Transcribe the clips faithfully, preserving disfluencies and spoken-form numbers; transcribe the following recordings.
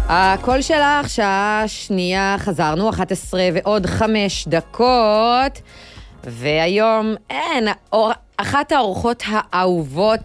הקול שלך, שעה שנייה, חזרנו, אחת עשרה ועוד חמש דקות, והיום אין, אחת האורחות האהובות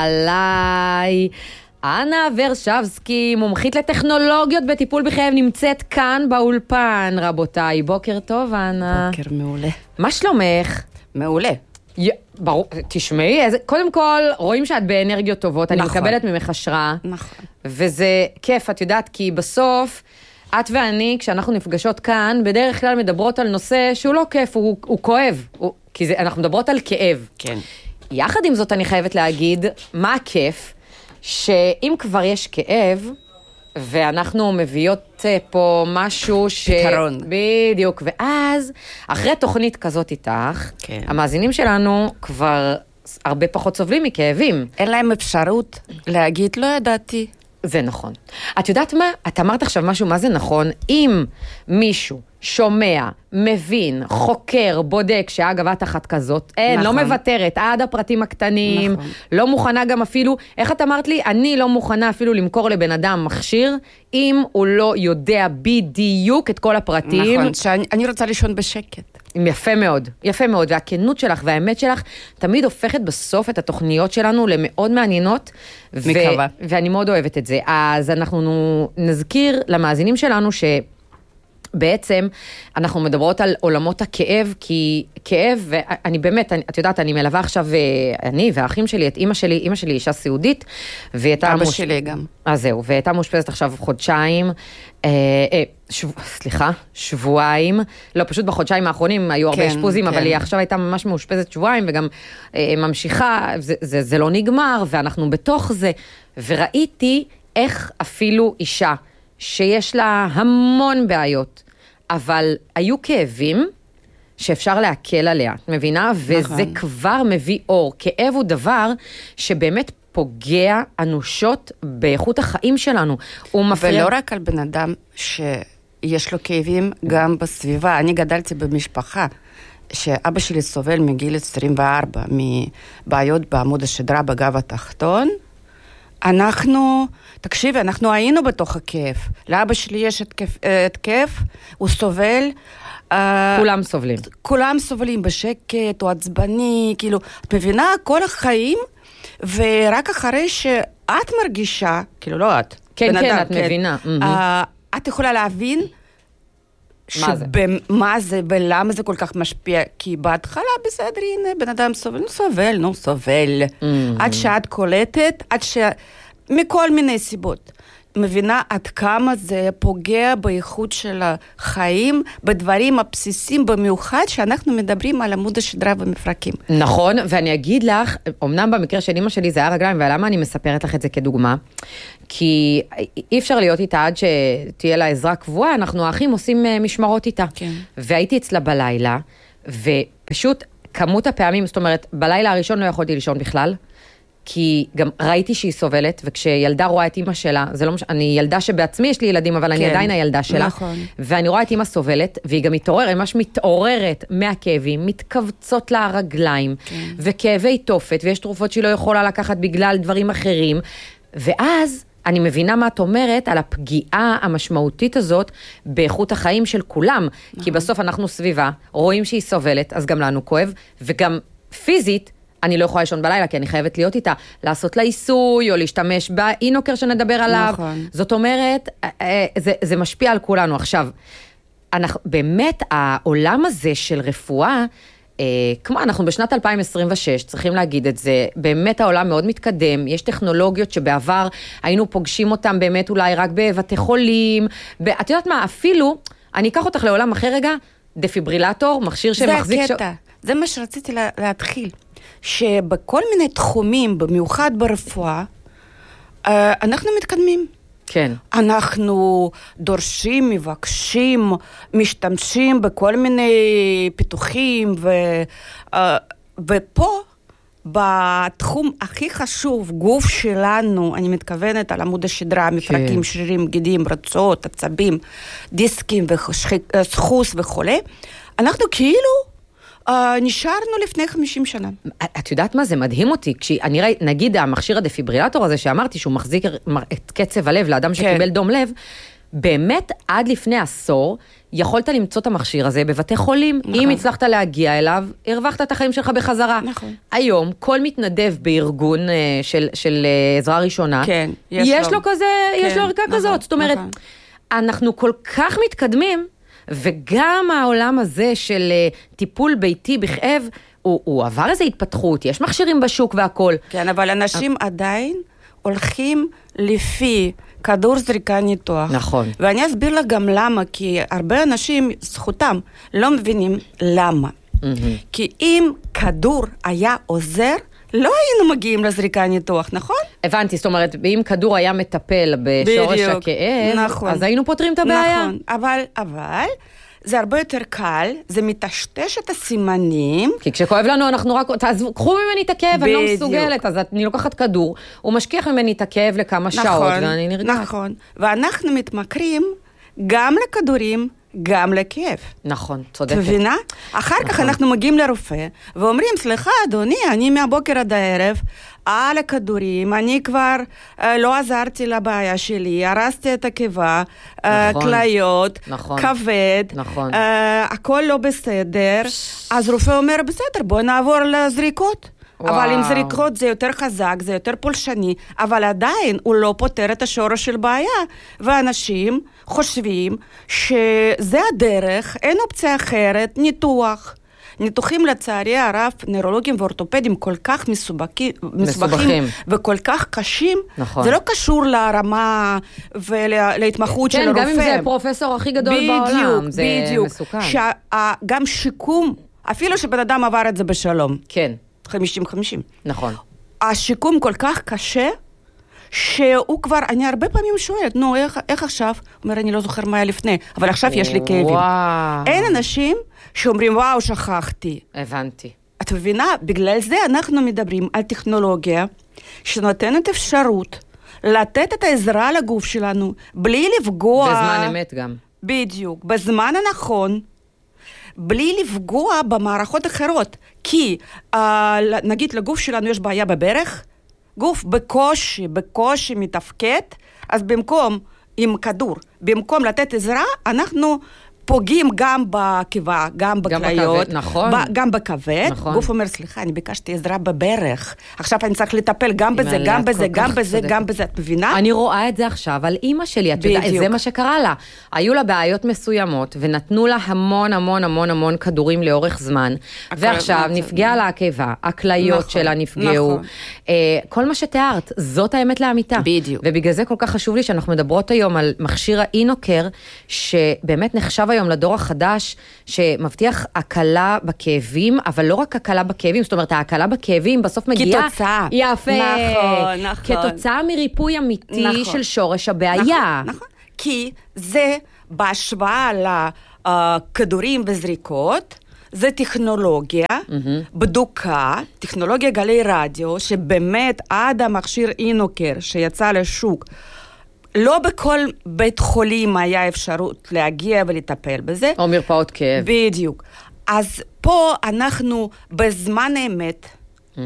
עליי, אנה ורשבסקי, מומחית לטכנולוגיות בטיפול בכאב, נמצאת כאן באולפן, רבותיי. בוקר טוב, אנה. בוקר מעולה. מה שלומך? מעולה. י... ברור, תשמעי, איזה... קודם כל, רואים שאת באנרגיות טובות, נכון. אני מקבלת ממך השראה. נכון. וזה כיף, את יודעת, כי בסוף, את ואני, כשאנחנו נפגשות כאן, בדרך כלל מדברות על נושא שהוא לא כיף, הוא, הוא כואב. הוא... כי זה... אנחנו מדברות על כאב. כן. יחד עם זאת, אני חייבת להגיד, מה הכיף? שאם כבר יש כאב, ואנחנו מביאות פה משהו ש... פתרון. בדיוק, ואז, אחרי תוכנית כזאת איתך, כן. המאזינים שלנו כבר הרבה פחות סובלים מכאבים. אין להם אפשרות להגיד, לא ידעתי. זה נכון. את יודעת מה? את אמרת עכשיו משהו, מה זה נכון? אם מישהו שומע, מבין, חוקר, בודק, שאגב את אחת כזאת, אין, נכון. לא מוותרת, עד הפרטים הקטנים, נכון. לא מוכנה גם אפילו, איך את אמרת לי? אני לא מוכנה אפילו למכור לבן אדם מכשיר, אם הוא לא יודע בדיוק את כל הפרטים. נכון, שאני אני רוצה לישון בשקט. יפה מאוד, יפה מאוד, והכנות שלך והאמת שלך תמיד הופכת בסוף את התוכניות שלנו למאוד מעניינות. מקווה. ו- ואני מאוד אוהבת את זה. אז אנחנו נזכיר למאזינים שלנו ש... בעצם אנחנו מדברות על עולמות הכאב, כי כאב, ואני באמת, אני, את יודעת, אני מלווה עכשיו, אני והאחים שלי, את אמא שלי, אמא שלי אישה סיעודית, והייתה... אבא מוש... שלי גם. אז זהו, והייתה מאושפזת עכשיו חודשיים, אה, אה, שב... סליחה, שבועיים, לא, פשוט בחודשיים האחרונים היו הרבה כן, אשפוזים, כן. אבל היא עכשיו הייתה ממש מאושפזת שבועיים, וגם אה, ממשיכה, זה, זה, זה לא נגמר, ואנחנו בתוך זה, וראיתי איך אפילו אישה, שיש לה המון בעיות, אבל היו כאבים שאפשר להקל עליה, את מבינה? וזה נכון. כבר מביא אור. כאב הוא דבר שבאמת פוגע אנושות באיכות החיים שלנו. הוא מפריע... ולא רק על בן אדם שיש לו כאבים, גם בסביבה. אני גדלתי במשפחה שאבא שלי סובל מגיל עשרים וארבע, מבעיות בעמוד השדרה בגב התחתון. אנחנו, תקשיבי, אנחנו היינו בתוך הכאב. לאבא שלי יש התקף, הוא סובל. כולם סובלים. כולם סובלים בשקט או עצבני, כאילו, את מבינה, כל החיים, ורק אחרי שאת מרגישה, כאילו לא את. כן, כן, את מבינה. את יכולה להבין מה זה ולמה זה כל כך משפיע, כי בהתחלה בסדר, הנה, בן אדם סובל, נו סובל, נו סובל, עד שאת קולטת, עד ש... מכל מיני סיבות. מבינה עד כמה זה פוגע באיכות של החיים, בדברים הבסיסיים במיוחד, שאנחנו מדברים על עמוד השדרה ומפרקים. נכון, ואני אגיד לך, אמנם במקרה של אמא שלי זה היה רגליים, ולמה אני מספרת לך את זה כדוגמה? כי אי אפשר להיות איתה עד שתהיה לה עזרה קבועה, אנחנו האחים עושים משמרות איתה. כן. והייתי אצלה בלילה, ופשוט כמות הפעמים, זאת אומרת, בלילה הראשון לא יכולתי לישון בכלל, כי גם ראיתי שהיא סובלת, וכשילדה רואה את אמא שלה, זה לא מש... אני ילדה שבעצמי יש לי ילדים, אבל כן, אני עדיין הילדה שלה, נכון. ואני רואה את אמא סובלת, והיא גם מתעוררת, ממש מתעוררת מהכאבים, מתכווצות לה הרגליים, כן. וכאבי תופת, ויש תרופות שהיא לא יכולה לקחת בגלל דברים אחרים, ואז אני מבינה מה את אומרת על הפגיעה המשמעותית הזאת באיכות החיים של כולם, נכון. כי בסוף אנחנו סביבה, רואים שהיא סובלת, אז גם לנו כואב, וגם פיזית, אני לא יכולה לישון בלילה, כי אני חייבת להיות איתה, לעשות לה עיסוי, או להשתמש באינוקר שנדבר עליו. נכון. זאת אומרת, זה, זה משפיע על כולנו. עכשיו, אנחנו, באמת, העולם הזה של רפואה, כמו אנחנו בשנת אלפיים עשרים ושש, צריכים להגיד את זה, באמת העולם מאוד מתקדם, יש טכנולוגיות שבעבר היינו פוגשים אותם באמת אולי רק בבתי חולים, את יודעת מה, אפילו, אני אקח אותך לעולם אחר רגע, דפיברילטור, מכשיר שמחזיק... זה הקטע, ש... זה מה שרציתי לה, להתחיל. שבכל מיני תחומים, במיוחד ברפואה, אנחנו מתקדמים. כן. אנחנו דורשים, מבקשים, משתמשים בכל מיני פיתוחים, ו, ופה, בתחום הכי חשוב, גוף שלנו, אני מתכוונת על עמוד השדרה, מפרקים, כן. שרירים, גידים, רצועות, עצבים, דיסקים, סחוס וכולי, אנחנו כאילו, Uh, נשארנו לפני חמישים שנה. את יודעת מה? זה מדהים אותי. כשאני ראי, נגיד המכשיר הדפיברילטור הזה שאמרתי שהוא מחזיק את קצב הלב לאדם שקיבל דום לב, באמת עד לפני עשור, יכולת למצוא את המכשיר הזה בבתי חולים. נכון. אם הצלחת להגיע אליו, הרווחת את החיים שלך בחזרה. נכון. היום, כל מתנדב בארגון של, של עזרה ראשונה, כן, יש, יש לו. לו כזה, כן, יש לו ערכה נכון, כזאת. זאת אומרת, נכון. אנחנו כל כך מתקדמים, וגם העולם הזה של טיפול ביתי בכאב, הוא, הוא עבר איזו התפתחות, יש מכשירים בשוק והכל. כן, אבל אנשים עדיין הולכים לפי כדור זריקה ניתוח. נכון. ואני אסביר לה גם למה, כי הרבה אנשים, זכותם, לא מבינים למה. Mm-hmm. כי אם כדור היה עוזר, לא היינו מגיעים לזריקה ניתוח, נכון? הבנתי, זאת אומרת, אם כדור היה מטפל בשורש בדיוק, הכאב, נכון. אז היינו פותרים את הבעיה. נכון, אבל, אבל, זה הרבה יותר קל, זה מטשטש את הסימנים. כי כשכואב לנו, אנחנו רק, תעזבו, קחו ממני את הכאב, אני לא מסוגלת, אז אני לוקחת כדור, הוא משכיח ממני את הכאב לכמה נכון, שעות, ואני נרגעת. נכון, ואנחנו מתמכרים גם לכדורים, גם לכאב. נכון, צודקת. תבינה? אחר נכון. כך אנחנו מגיעים לרופא, ואומרים, סליחה, אדוני, אני מהבוקר עד הערב, על הכדורים, אני כבר אה, לא עזרתי לבעיה שלי, הרסתי את הקיבה, אה, נכון, כליות, נכון, כבד, נכון. אה, הכל לא בסדר, אז רופא אומר, בסדר, בוא נעבור לזריקות. וואו. אבל עם זריקות זה יותר חזק, זה יותר פולשני, אבל עדיין הוא לא פותר את השורש של בעיה, ואנשים חושבים שזה הדרך, אין אופציה אחרת, ניתוח. ניתוחים לצערי הרב, נוירולוגים ואורתופדים כל כך מסובכים, מסובכים וכל כך קשים, נכון. זה לא קשור לרמה ולהתמחות כן, של הרופא. כן, גם אם זה הפרופסור הכי גדול בדיוק, בעולם, זה בדיוק. מסוכן. שה, גם שיקום, אפילו שבן אדם עבר את זה בשלום. כן. חמישים חמישים. נכון. השיקום כל כך קשה, שהוא כבר, אני הרבה פעמים שואלת, נו, איך, איך עכשיו? הוא אומר, אני לא זוכר מה היה לפני, אבל עכשיו יש לי כאבים. וואו. אין אנשים שאומרים, וואו, שכחתי. הבנתי. את מבינה? בגלל זה אנחנו מדברים על טכנולוגיה שנותנת אפשרות לתת את העזרה לגוף שלנו, בלי לפגוע... בזמן אמת גם. בדיוק, בזמן הנכון, בלי לפגוע במערכות אחרות. כי, אה, נגיד, לגוף שלנו יש בעיה בברך, גוף בקושי, בקושי מתפקד, אז במקום, עם כדור, במקום לתת עזרה, אנחנו פוגעים גם בקיבה, גם בכליות, נכון. ב- גם בכבד. נכון. גוף אומר, סליחה, אני ביקשתי עזרה בברך, עכשיו אני צריך לטפל גם בזה, גם בזה, גם בזה, גם בזה, את מבינה? אני רואה את זה עכשיו על אימא שלי, את יודעת, זה מה שקרה לה. היו לה בעיות מסוימות, ונתנו לה המון המון המון המון כדורים לאורך זמן, ועכשיו נפגעה לה הקיבה, הכליות נכון, שלה נפגעו, נכון. כל מה שתיארת, זאת האמת לאמיתה. בדיוק. ובגלל זה כל כך חשוב לי שאנחנו מדברות היום על מכשיר האינוקר, שבאמת נחשב היום לדור החדש, שמבטיח הקלה בכאבים, אבל לא רק הקלה בכאבים, זאת אומרת, ההקלה בכאבים בסוף מגיעה... כתוצאה. יפה. נכון, נכון. כתוצאה מריפוי אמיתי נכון. של שורש הבעיה. נכון, נכון. כי זה, בהשוואה לכדורים וזריקות, זה טכנולוגיה, mm-hmm. בדוקה, טכנולוגיה גלי רדיו, שבאמת עד המכשיר אינוקר שיצא לשוק, לא בכל בית חולים היה אפשרות להגיע ולטפל בזה. או מרפאות כאב. בדיוק. אז פה אנחנו בזמן האמת, mm-hmm.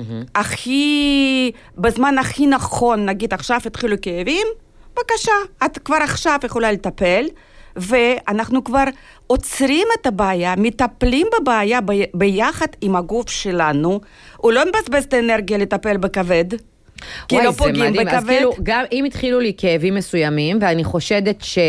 הכי, בזמן הכי נכון, נגיד עכשיו התחילו כאבים, בבקשה, את כבר עכשיו יכולה לטפל, ואנחנו כבר עוצרים את הבעיה, מטפלים בבעיה ב- ביחד עם הגוף שלנו, הוא לא מבזבז את האנרגיה לטפל בכבד, כי וואי, לא פוגעים בכבד. אז כאילו, גם אם התחילו לי כאבים מסוימים, ואני חושדת ש...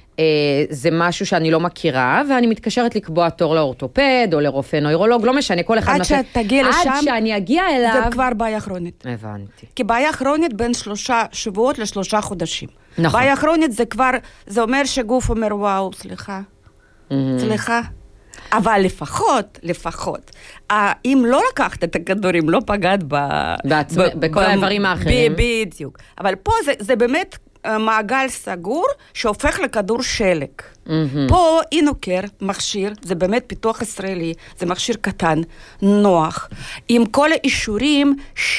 זה משהו שאני לא מכירה, ואני מתקשרת לקבוע תור לאורתופד, או לרופא נוירולוג, לא משנה, כל אחד... עד שתגיע לשם, עד שאני אגיע אליו... זה כבר בעיה כרונית. הבנתי. כי בעיה כרונית בין שלושה שבועות לשלושה חודשים. נכון. בעיה כרונית זה כבר, זה אומר שגוף אומר, וואו, סליחה, סליחה. אבל לפחות, לפחות, אם לא לקחת את הכדורים, לא פגעת ב... בכל האיברים האחרים. בדיוק. אבל פה זה באמת... מעגל סגור שהופך לכדור שלג. Mm-hmm. פה אינוקר, מכשיר, זה באמת פיתוח ישראלי, זה מכשיר קטן, נוח, עם כל האישורים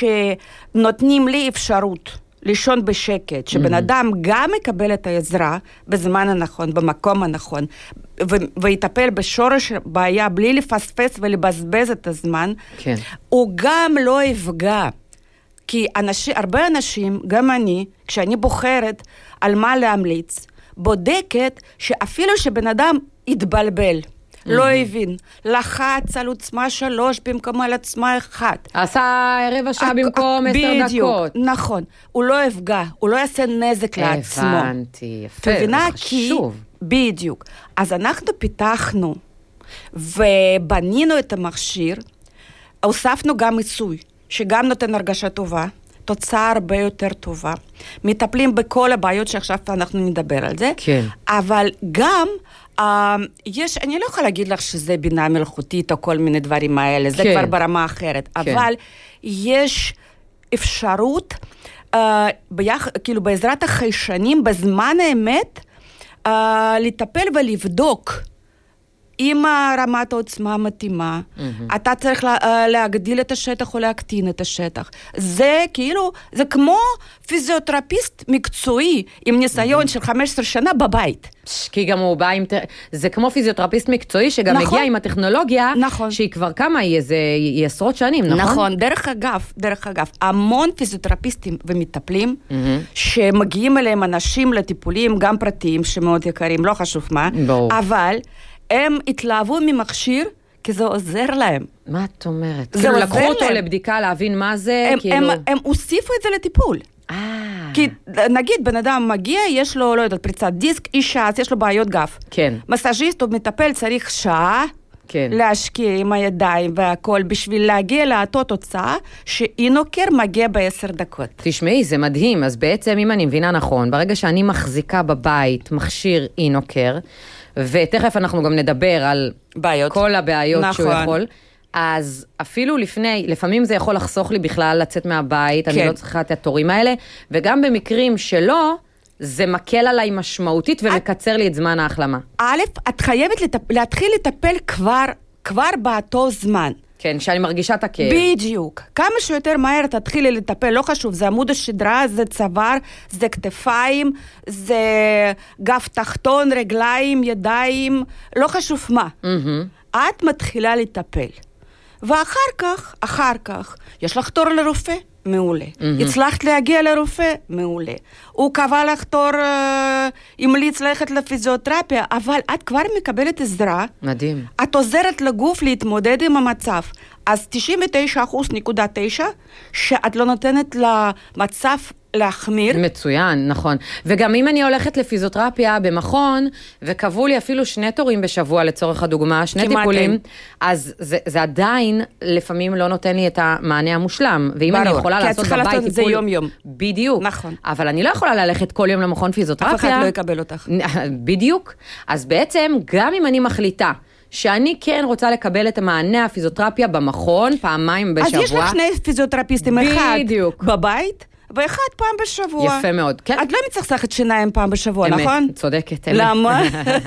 שנותנים לי אפשרות לישון בשקט, שבן mm-hmm. אדם גם מקבל את העזרה בזמן הנכון, במקום הנכון, ו- ויטפל בשורש בעיה בלי לפספס ולבזבז את הזמן, כן. הוא גם לא יפגע. כי אנשים, הרבה אנשים, גם אני, כשאני בוחרת על מה להמליץ, בודקת שאפילו שבן אדם התבלבל, לא הבין, לחץ על עוצמה שלוש במקום על עוצמה אחת. עשה רבע שעה במקום עשר דקות. נכון. הוא לא יפגע, הוא לא יעשה נזק לעצמו. הבנתי, יפה, זה חשוב. בדיוק. אז אנחנו פיתחנו ובנינו את המכשיר, הוספנו גם עיסוי, שגם נותן הרגשה טובה, תוצאה הרבה יותר טובה. מטפלים בכל הבעיות שעכשיו אנחנו נדבר על זה. כן. אבל גם, uh, יש, אני לא יכולה להגיד לך שזה בינה מלאכותית או כל מיני דברים האלה, זה כן. כבר ברמה אחרת. כן. אבל יש אפשרות, uh, ביח, כאילו בעזרת החיישנים, בזמן האמת, uh, לטפל ולבדוק, עם רמת העוצמה המתאימה, mm-hmm. אתה צריך לה, להגדיל את השטח או להקטין את השטח. זה כאילו, זה כמו פיזיותרפיסט מקצועי, עם ניסיון mm-hmm. של חמש עשרה שנה בבית. כי גם הוא בא עם, זה כמו פיזיותרפיסט מקצועי, שגם נכון. מגיע עם הטכנולוגיה, נכון. שהיא כבר כמה, היא, איזה, היא עשרות שנים, נכון? נכון, דרך אגב, דרך אגב, המון פיזיותרפיסטים ומטפלים, mm-hmm. שמגיעים אליהם אנשים לטיפולים, גם פרטיים, שמאוד יקרים, לא חשוב מה, בוא. אבל הם התלהבו ממכשיר, כי זה עוזר להם. מה את אומרת? כאילו לקחו אותו להם. לבדיקה, להבין מה זה, הם, כאילו... הם, הם הוסיפו את זה לטיפול. אה. כי נגיד, בן אדם מגיע, יש לו, לא יודעת, פריצת דיסק, אישה, אז יש לו בעיות גב. כן. מסאז'יסט או מטפל צריך שעה, כן. להשקיע עם הידיים והכל, בשביל להגיע לאותו תוצאה, שאינוקר מגיע בעשר דקות. תשמעי, זה מדהים. אז בעצם, אם אני מבינה נכון, ברגע שאני מחזיקה בבית מכשיר אינוקר, ותכף אנחנו גם נדבר על בעיות. כל הבעיות נכון. שהוא יכול, אז אפילו לפני, לפעמים זה יכול לחסוך לי בכלל לצאת מהבית, כן. אני לא צריכה את התורים האלה, וגם במקרים שלא, זה מקל עליי משמעותית ומקצר את... לי את זמן ההחלמה. א', את חייבת לטפ... להתחיל לטפל כבר, כבר באותו זמן. כן, שאני מרגישה את הכאב. בדיוק. כמה שיותר מהר תתחילי לטפל, לא חשוב, זה עמוד השדרה, זה צוואר, זה כתפיים, זה גב תחתון, רגליים, ידיים, לא חשוב מה. Mm-hmm. את מתחילה לטפל. ואחר כך, אחר כך, יש לך תור לרופא? מעולה. Mm-hmm. הצלחת להגיע לרופא? מעולה. הוא קבע לך תור, אה, המליץ ללכת לפיזיותרפיה, אבל את כבר מקבלת עזרה. מדהים. את עוזרת לגוף להתמודד עם המצב. אז תשעים ותשע נקודה תשע אחוז שאת לא נותנת למצב להחמיר. מצוין, נכון. וגם אם אני הולכת לפיזיותרפיה במכון, וקבעו לי אפילו שני תורים בשבוע לצורך הדוגמה, שני טיפולים, אין. אז זה, זה עדיין לפעמים לא נותן לי את המענה המושלם. ואם ברור, אני יכולה לעשות בבית טיפול... לעשות זה יום יום. בדיוק. נכון. אבל אני לא יכולה ללכת כל יום למכון פיזיותרפיה. אף אחד לא יקבל אותך. בדיוק. אז בעצם, גם אם אני מחליטה, שאני כן רוצה לקבל את המענה הפיזיותרפיה במכון, פעמיים בשבוע. אז יש לך שני פיזיותרפיסטים, אחד בבית, ואחד פעם בשבוע. יפה מאוד, כן. את לא מצחצחת שיניים פעם בשבוע, אמת, נכון? צודקת. אמת. למה?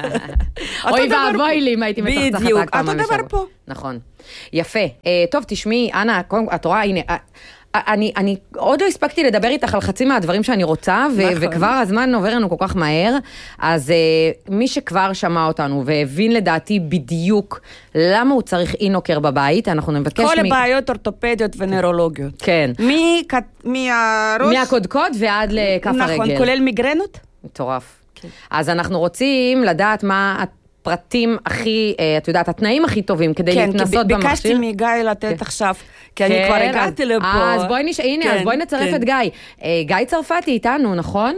אוי ואבוי לי אם הייתי מצחצחת רק פעם בשבוע. בדיוק, אותו דבר פה. נכון. יפה. טוב, תשמעי, אנה, את רואה, הנה... אני, אני עוד לא הספקתי לדבר איתך על חצי מהדברים שאני רוצה, ו- נכון. וכבר הזמן עובר לנו כל כך מהר, אז uh, מי שכבר שמע אותנו והבין לדעתי בדיוק למה הוא צריך אינוקר בבית, אנחנו נבקש... כל מ... הבעיות אורתופדיות ונוירולוגיות. כן. מי, מהראש... מהקודקוד ועד לכף נכון, הרגל. נכון, כולל מיגרנות? מטורף. כן. אז אנחנו רוצים לדעת מה... פרטים הכי, את יודעת, התנאים הכי טובים כדי כן, להתנסות במכשיר. כן, ביקשתי מגיא לתת כן. עכשיו, כי כן, אני כבר הגעתי לפה. אז בואי נש... הנה, כן, אז בואי נצרף כן. את גיא. גיא צרפתי איתנו, נכון?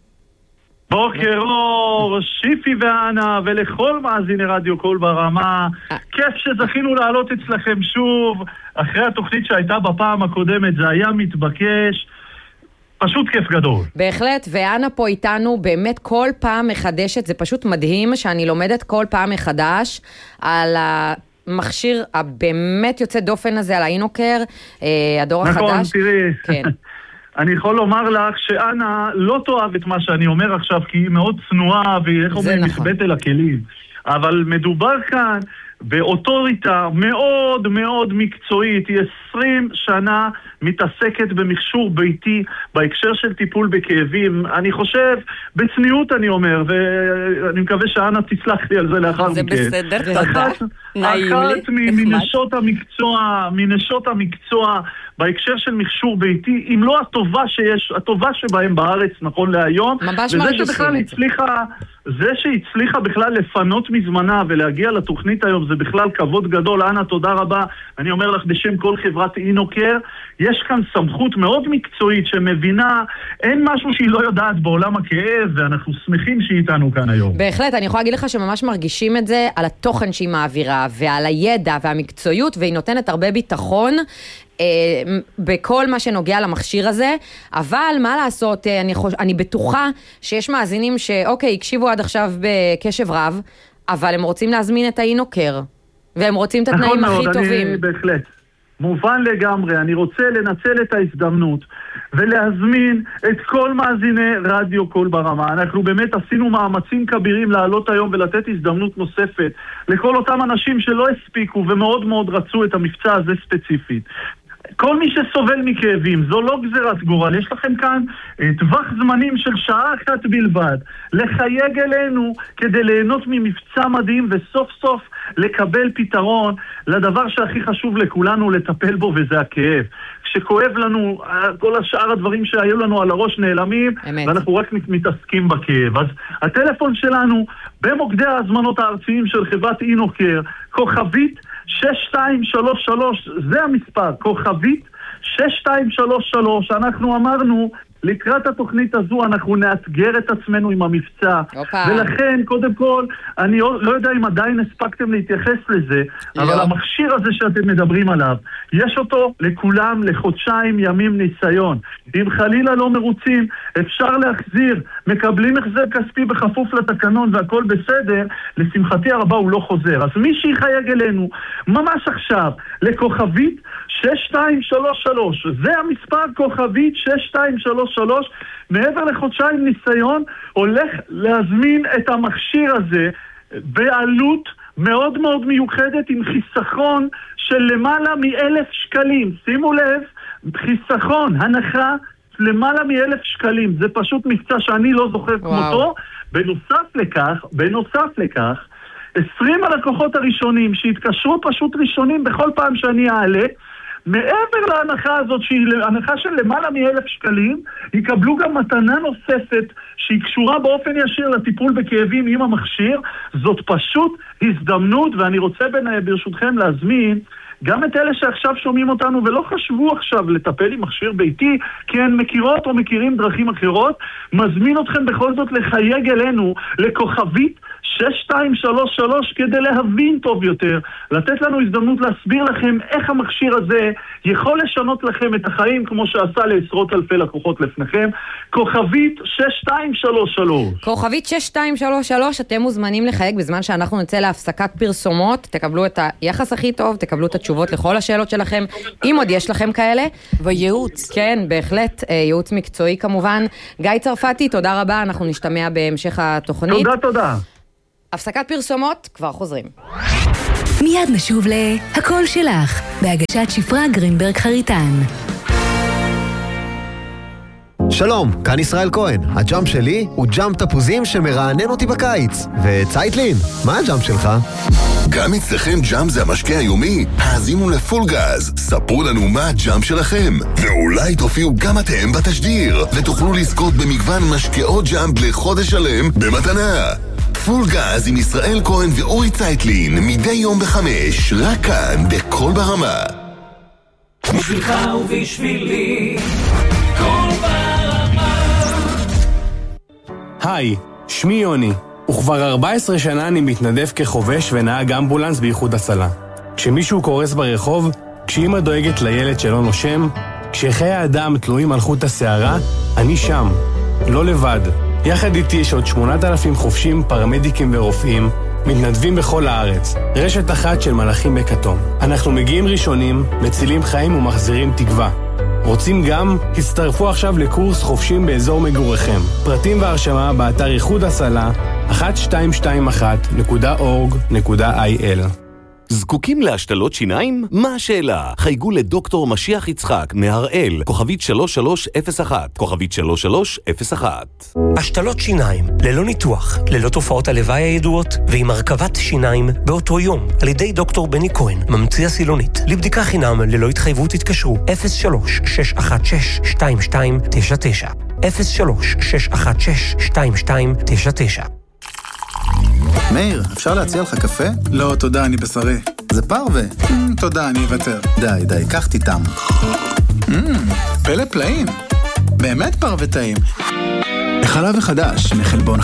בוקר אור, שיפי ואנה, ולכל מאזיני רדיו קול ברמה. כיף שזכינו לעלות אצלכם שוב. אחרי התוכנית שהייתה בפעם הקודמת, זה היה מתבקש. פשוט כיף גדול. בהחלט, ואנה פה איתנו באמת כל פעם מחדשת, זה פשוט מדהים שאני לומדת כל פעם מחדש על המכשיר הבאמת יוצא דופן הזה, על האינוקר, הדור החדש. נכון, תראי, כן. אני יכול לומר לך שאנה לא תאהב את מה שאני אומר עכשיו, כי היא מאוד צנועה, והיא איך אומרים, נכון. מתבט אל הכלים. אבל מדובר כאן באוטוריטה מאוד מאוד מקצועית, היא עשרים שנה מתעסקת במכשור ביתי בהקשר של טיפול בכאבים. אני חושב, בצניעות אני אומר, ואני מקווה שאנה תסלח לי על זה לאחר מכן. זה בסדר, תודה. אחת מנשות המקצוע, מנשות המקצוע בהקשר של מכשור ביתי, אם לא הטובה שיש, הטובה שבהם בארץ נכון להיום, ממש וזה מרגישים שבכלל את זה. הצליחה, זה שהצליחה בכלל לפנות מזמנה ולהגיע לתוכנית היום, זה בכלל כבוד גדול. אנה, תודה רבה. אני אומר לך בשם כל חברת אינוקר, יש כאן סמכות מאוד מקצועית שמבינה, אין משהו שהיא לא יודעת בעולם הכאב, ואנחנו שמחים שהיא איתנו כאן היום. בהחלט, אני יכולה להגיד לך שממש מרגישים את זה על התוכן שהיא מעבירה, ועל הידע והמקצועיות, והיא נותנת הרבה ביטחון אה, בכל מה שנוגע למכשיר הזה, אבל מה לעשות, אה, אני, חוש... אני בטוחה שיש מאזינים שאוקיי, הקשיבו עד עכשיו בקשב רב, אבל הם רוצים להזמין את האינוקר, והם רוצים את התנאים הכי מאוד, טובים. אני בהחלט. מובן לגמרי, אני רוצה לנצל את ההזדמנות ולהזמין את כל מאזיני רדיו קול ברמה. אנחנו באמת עשינו מאמצים כבירים לעלות היום ולתת הזדמנות נוספת לכל אותם אנשים שלא הספיקו ומאוד מאוד רצו את המבצע הזה ספציפית. כל מי שסובל מכאבים, זו לא גזירת גורל, יש לכם כאן טווח זמנים של שעה אחת בלבד, לחייג אלינו כדי ליהנות ממבצע מדהים וסוף סוף לקבל פתרון לדבר שהכי חשוב לכולנו לטפל בו, וזה הכאב. כשכואב לנו, כל השאר הדברים שהיו לנו על הראש נעלמים, אמת. ואנחנו רק מתעסקים בכאב. אז הטלפון שלנו במוקדי ההזמנות הארציים של חברת אינוקר, כוכבית שש שתיים שלוש שלוש, זה המספר, כוכבית שש שתיים שלוש שלוש. אנחנו אמרנו, לקראת התוכנית הזו אנחנו נאתגר את עצמנו עם המבצע. אופה. ולכן, קודם כל, אני לא יודע אם עדיין הספקתם להתייחס לזה, לא. אבל המכשיר הזה שאתם מדברים עליו, יש אותו לכולם לחודשיים ימים ניסיון. אם חלילה לא מרוצים, אפשר להחזיר, מקבלים החזר כספי בכפוף לתקנון והכל בסדר, לשמחתי הרבה הוא לא חוזר. אז מי שיחייג אלינו, ממש עכשיו, לכוכבית שש שתיים שלוש שלוש, זה המספר, כוכבית שש שתיים שלוש שלוש, מעבר לחודשיים ניסיון, הולך להזמין את המכשיר הזה בעלות מאוד מאוד מיוחדת עם חיסכון של למעלה מאלף שקלים. שימו לב, חיסכון, הנחה למעלה מאלף שקלים. זה פשוט מבצע שאני לא זוכר כמותו. בנוסף לכך, בנוסף לכך, עשרים הלקוחות הראשונים שהתקשרו פשוט ראשונים בכל פעם שאני אעלה, מעבר להנחה הזאת, שהיא הנחה של למעלה מאלף שקלים, יקבלו גם מתנה נוספת שהיא קשורה באופן ישיר לטיפול בכאבים עם המכשיר. זאת פשוט הזדמנות, ואני רוצה ברשותכם להזמין גם את אלה שעכשיו שומעים אותנו ולא חשבו עכשיו לטפל עם מכשיר ביתי, כי הן מכירות או מכירים דרכים אחרות. מזמין אתכם בכל זאת לחייג אלינו לכוכבית שש שתיים שלוש שלוש כדי להבין טוב יותר, לתת לנו הזדמנות להסביר לכם איך המכשיר הזה יכול לשנות לכם את החיים כמו שעשה לעשרות אלפי לקוחות לפניכם. כוכבית שש שתיים שלוש שלוש. כוכבית שש שתיים שלוש שלוש, אתם מוזמנים לחייג בזמן שאנחנו נצא להפסקת פרסומות, תקבלו את היחס הכי טוב, תקבלו את התשובות לכל השאלות שלכם, אם עוד יש לכם כאלה. וייעוץ. כן, בהחלט, ייעוץ מקצועי כמובן. גיא צרפתי, תודה רבה, אנחנו נשתמע בהמשך התוכנית. תודה, תודה. הפסקת פרסומות, כבר חוזרים. מיד נשוב להכל שלך, בהגשת שפרה גרינברג חריטן. שלום, כאן ישראל כהן. הג'אמפ שלי הוא ג'אמפ תפוזים שמרענן אותי בקיץ. וצייטלין, מה הג'אמפ שלך? גם אצלכם ג'אמפ זה המשקה היומי? האזינו לפול גז, ספרו לנו מה הג'אמפ שלכם, ואולי תופיעו גם אתם בתשדיר, ותוכלו לזכות במגוון משקאות ג'אמפ לחודש שלם במתנה. פול גז עם ישראל כהן ואורי צייטלין, מדי יום בחמש, רק כאן בכל ברמה. בשבילך ובשבילי, כל ברמה. היי, שמי יוני, וכבר ארבע עשרה שנה אני מתנדב כחובש ונהג אמבולנס באיחוד הצלה. כשמישהו קורס ברחוב, כשאמא דואגת לילד שלא נושם, כשחיי האדם תלויים על חוט השערה, אני שם, לא לבד. יחד איתי יש עוד שמונת אלפים חובשים, פרמדיקים ורופאים, מתנדבים בכל הארץ. רשת אחת של מלאכים בכתום. אנחנו מגיעים ראשונים, מצילים חיים ומחזירים תקווה. רוצים גם? הצטרפו עכשיו לקורס חובשים באזור מגוריכם. פרטים והרשמה באתר איחוד הצלה אחת שתיים שתיים אחת נקודה אורג נקודה איי אל. זקוקים להשתלות שיניים? מה השאלה? חייגו לדוקטור משיח יצחק מהראל, כוכבית שלוש שלוש אפס אחת, כוכבית שלוש שלוש אפס אחת. השתלות שיניים, ללא ניתוח, ללא תופעות הלוואי הידועות, ועם הרכבת שיניים באותו יום, על ידי דוקטור בני כהן, ממציא הסילונית. לבדיקה חינם, ללא התחייבות התקשרו, אפס שלוש שש אחת שש שתיים שתיים תשע תשע, אפס שלוש שש אחת שש שתיים שתיים תשע תשע. מאיר, אפשר להציע לך קפה? לא, תודה, אני בשרי. זה פרווה. Mm, תודה, אני אוותר. די, די, קח תיתם. Mm, פלא פלאים. באמת פרווה טעים. החלב החדש, מחלבון